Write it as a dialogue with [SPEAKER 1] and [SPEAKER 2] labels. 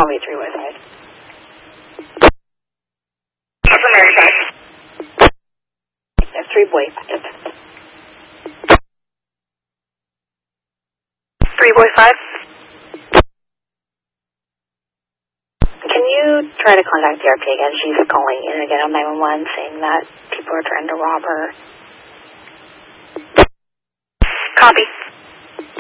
[SPEAKER 1] call me 3 Boy 5.
[SPEAKER 2] Mary 5.
[SPEAKER 1] Yeah, 3 Boy 5.
[SPEAKER 2] 3 Boy 5.
[SPEAKER 1] Can you try to contact the RP again? She's calling in again on 911 saying that people are trying to rob her.
[SPEAKER 2] Copy.